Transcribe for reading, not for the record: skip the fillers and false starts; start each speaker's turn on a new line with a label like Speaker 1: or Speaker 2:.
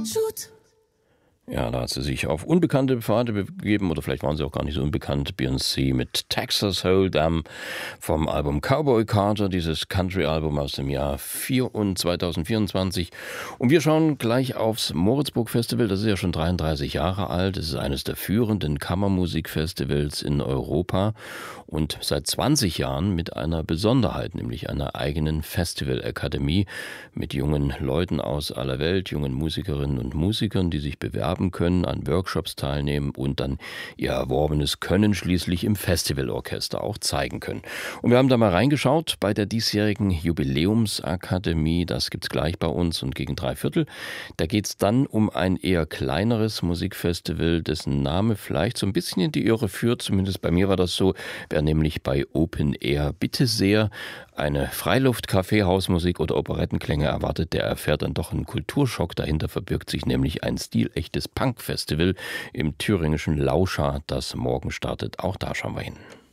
Speaker 1: Shoot.
Speaker 2: Ja, da hat sie sich auf unbekannte Pfade begeben, oder vielleicht waren sie auch gar nicht so unbekannt. Beyoncé mit Texas Hold'em vom Album Cowboy Carter, dieses Country-Album aus dem Jahr 2024. Und wir schauen gleich aufs Moritzburg Festival. Das ist ja schon 33 Jahre alt. Es ist eines der führenden Kammermusikfestivals in Europa und seit 20 Jahren mit einer Besonderheit, nämlich einer eigenen Festivalakademie mit jungen Leuten aus aller Welt, jungen Musikerinnen und Musikern, die sich bewerben können, an Workshops teilnehmen und dann ihr erworbenes Können schließlich im Festivalorchester auch zeigen können. Und wir haben da mal reingeschaut bei der diesjährigen Jubiläumsakademie, das gibt's gleich bei uns und gegen 3/4. Da geht's dann um ein eher kleineres Musikfestival, dessen Name vielleicht so ein bisschen in die Irre führt, zumindest bei mir war das so, wer nämlich bei Open Air bitte sehr eine Freiluft-Kaffeehausmusik oder Operettenklänge erwartet, der erfährt dann doch einen Kulturschock. Dahinter verbirgt sich nämlich ein stilechtes Punk-Festival im thüringischen Lauscha, das morgen startet. Auch da schauen wir hin.